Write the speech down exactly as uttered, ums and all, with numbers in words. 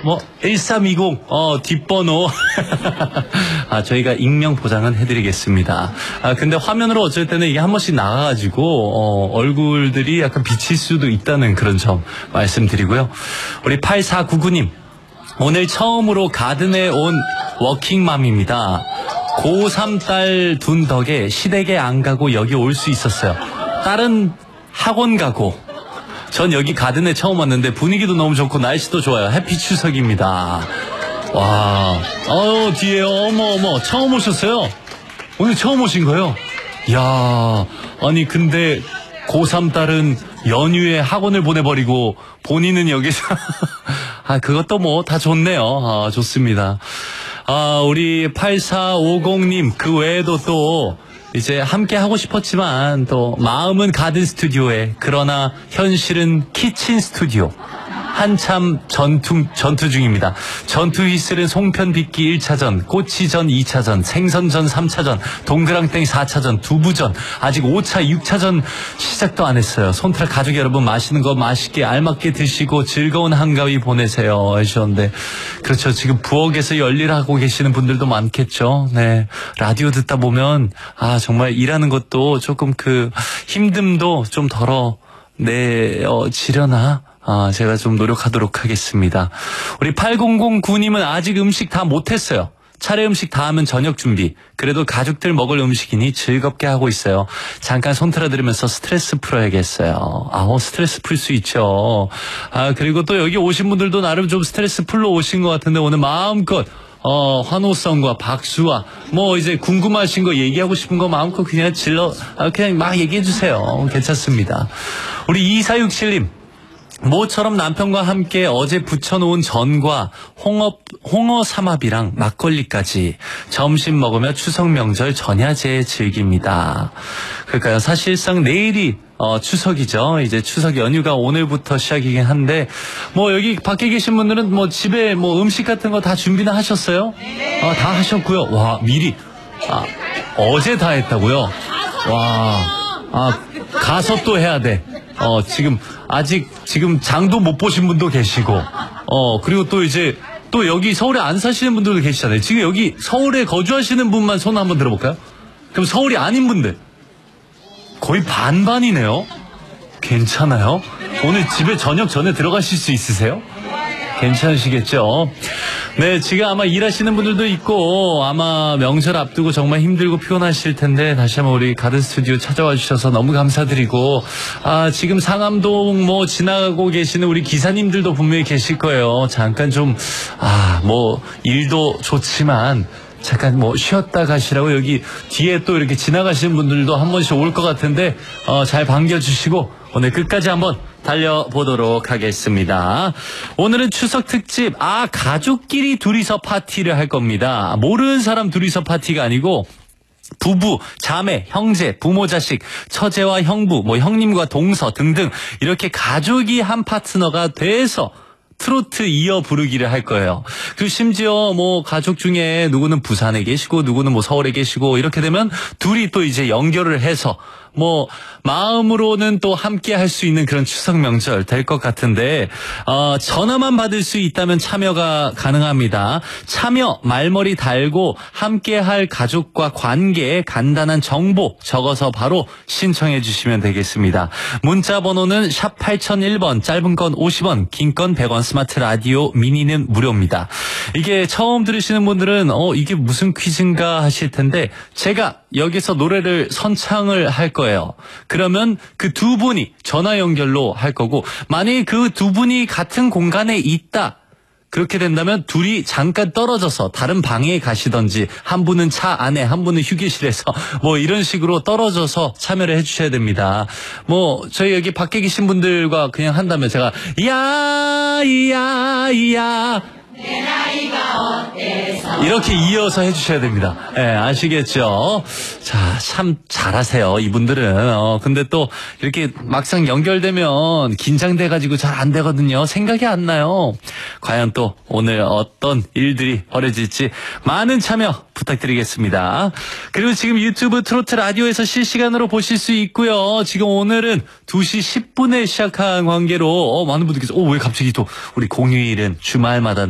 뭐 일삼이공 어 뒷번호 아 저희가 익명 보장은 해드리겠습니다. 아 근데 화면으로 어쩔 때는 이게 한 번씩 나가가지고 어 얼굴들이 약간 비칠 수도 있다는 그런 점 말씀드리고요. 우리 팔사구구 님 오늘 처음으로 가든에 온 워킹맘입니다. 고삼 딸 둔 덕에 시댁에 안 가고 여기 올 수 있었어요. 딸은 학원 가고 전 여기 가든에 처음 왔는데 분위기도 너무 좋고 날씨도 좋아요. 해피 추석입니다. 와, 어우 뒤에 어머 어머 처음 오셨어요? 오늘 처음 오신 거예요? 이야, 아니 근데 고삼 딸은 연휴에 학원을 보내버리고 본인은 여기서 아 그것도 뭐 다 좋네요. 아 좋습니다. 아 우리 팔사오공 님 그 외에도 또 이제 함께 하고 싶었지만 또 마음은 가든 스튜디오에 그러나 현실은 키친 스튜디오 한참 전투, 전투 중입니다. 전투 휘슬은 송편 빚기 일 차전, 꼬치전 이 차전, 생선전 삼 차전, 동그랑땡 사 차전, 두부전, 아직 오 차, 육 차전 시작도 안 했어요. 손트라 가족 여러분 맛있는 거 맛있게 알맞게 드시고 즐거운 한가위 보내세요 하셨는데 그렇죠. 지금 부엌에서 열일하고 계시는 분들도 많겠죠. 네, 라디오 듣다 보면 아 정말 일하는 것도 조금 그 힘듦도 좀 덜어 내지려나 아, 제가 좀 노력하도록 하겠습니다. 우리 팔공공구 님은 아직 음식 다 못했어요. 차례 음식 다 하면 저녁 준비. 그래도 가족들 먹을 음식이니 즐겁게 하고 있어요. 잠깐 손틀어 들으면서 스트레스 풀어야겠어요. 아우, 스트레스 풀 수 있죠. 아, 그리고 또 여기 오신 분들도 나름 좀 스트레스 풀러 오신 것 같은데 오늘 마음껏 어, 환호성과 박수와, 뭐, 이제 궁금하신 거 얘기하고 싶은 거 마음껏 그냥 질러, 아, 그냥 막 얘기해주세요. 괜찮습니다. 우리 이사육칠 님. 모처럼 남편과 함께 어제 부쳐놓은 전과 홍어, 홍어 삼합이랑 막걸리까지 점심 먹으며 추석 명절 전야제 즐깁니다. 그러니까요, 사실상 내일이 어, 추석이죠. 이제 추석 연휴가 오늘부터 시작이긴 한데, 뭐 여기 밖에 계신 분들은 뭐 집에 뭐 음식 같은 거 다 준비는 하셨어요? 아, 다 하셨고요. 와, 미리, 아, 어제 다 했다고요? 와, 아, 가서 또 해야 돼. 어, 지금, 아직, 지금 장도 못 보신 분도 계시고, 어, 그리고 또 이제, 또 여기 서울에 안 사시는 분들도 계시잖아요. 지금 여기 서울에 거주하시는 분만 손 한번 들어볼까요? 그럼 서울이 아닌 분들. 거의 반반이네요. 괜찮아요? 오늘 집에 저녁 전에 들어가실 수 있으세요? 괜찮으시겠죠? 네, 지금 아마 일하시는 분들도 있고 아마 명절 앞두고 정말 힘들고 피곤하실 텐데 다시 한번 우리 가든 스튜디오 찾아와 주셔서 너무 감사드리고 아 지금 상암동 뭐 지나가고 계시는 우리 기사님들도 분명히 계실 거예요. 잠깐 좀 아 뭐 일도 좋지만 잠깐 뭐 쉬었다 가시라고 여기 뒤에 또 이렇게 지나가시는 분들도 한 번씩 올 것 같은데 어, 잘 반겨주시고 오늘 끝까지 한번 달려보도록 하겠습니다. 오늘은 추석 특집 아 가족끼리 둘이서 파티를 할 겁니다. 모르는 사람 둘이서 파티가 아니고 부부, 자매, 형제, 부모, 자식, 처제와 형부, 뭐 형님과 동서 등등 이렇게 가족이 한 파트너가 돼서 트로트 이어 부르기를 할 거예요. 그 심지어 뭐 가족 중에 누구는 부산에 계시고 누구는 뭐 서울에 계시고 이렇게 되면 둘이 또 이제 연결을 해서 뭐 마음으로는 또 함께 할 수 있는 그런 추석 명절 될 것 같은데 어, 전화만 받을 수 있다면 참여가 가능합니다. 참여 말머리 달고 함께 할 가족과 관계에 간단한 정보 적어서 바로 신청해 주시면 되겠습니다. 문자 번호는 샵 팔공공일 번 짧은 건 오십 원 긴 건 백 원 스마트 라디오 미니는 무료입니다. 이게 처음 들으시는 분들은 어 이게 무슨 퀴즈인가 하실 텐데 제가 여기서 노래를 선창을 할 거예요. 그러면 그 두 분이 전화 연결로 할 거고 만약에 그 두 분이 같은 공간에 있다. 그렇게 된다면 둘이 잠깐 떨어져서 다른 방에 가시던지 한 분은 차 안에 한 분은 휴게실에서 뭐 이런 식으로 떨어져서 참여를 해주셔야 됩니다. 뭐 저희 여기 밖에 계신 분들과 그냥 한다면 제가 이야 이야 이야 내 나이가 어때서 이렇게 이어서 해주셔야 됩니다. 예, 네, 아시겠죠? 자, 참 잘하세요 이분들은. 어, 근데 또 이렇게 막상 연결되면 긴장돼가지고 잘 안 되거든요. 생각이 안 나요. 과연 또 오늘 어떤 일들이 벌어질지 많은 참여 부탁드리겠습니다. 그리고 지금 유튜브 트로트 라디오에서 실시간으로 보실 수 있고요. 지금 오늘은 두 시 십 분에 시작한 관계로 어, 많은 분들께서 어, 왜 갑자기 또 우리 공휴일은 주말마다